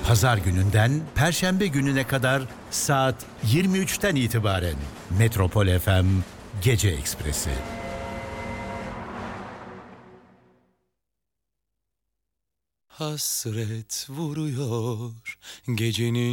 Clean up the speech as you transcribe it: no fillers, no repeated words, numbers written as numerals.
Pazar gününden Perşembe gününe kadar saat 23'ten itibaren Metropol FM Gece Ekspresi. Hasret vuruyor gecenin